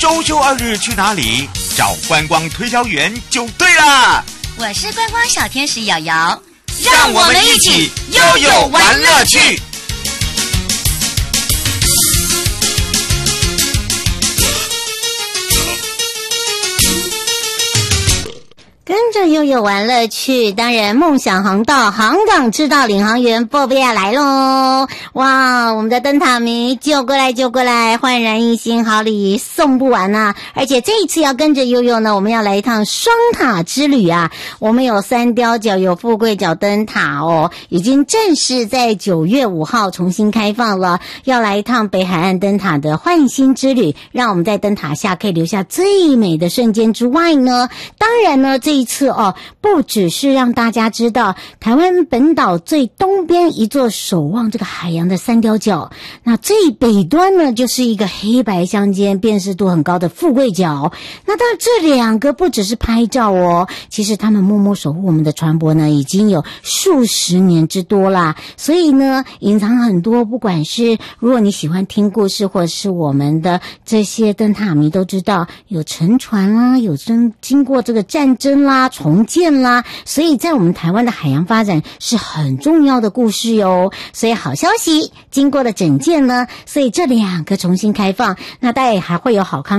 周休2日去哪里？找观光推销员就对啦。 我是观光小天使瑶瑶， 让我们一起悠悠玩乐趣。 跟着悠悠玩乐趣，当然梦想航道航港知道领航员波比亚来咯！哇，我们的灯塔迷就过来，焕然一新，好礼送不完啊！而且这一次要跟着悠悠呢，我们要来一趟双塔之旅啊！我们有三雕角，有富贵角灯塔哦，已经正式在9月5号重新开放了，要来一趟北海岸灯塔的焕新之旅，让我们在灯塔下可以留下最美的瞬间之外呢，当然呢，这一次不只是让大家知道台湾本岛最东边一座守望这个海洋的三雕角，那最北端呢就是一个黑白相间、辨识度很高的富贵角。那当然这两个不只是拍照哦，其实他们默默守护我们的船舶呢，已经有数十年之多啦。所以呢，隐藏很多，不管是如果你喜欢听故事，或者是我们的这些灯塔迷都知道，有沉船啦，有经过这个战争啦、重建啦，所以在我们台湾的海洋发展是很重要的故事哟。所以好消息，经过了整建呢，所以这两个重新开放，那大家也还会有好康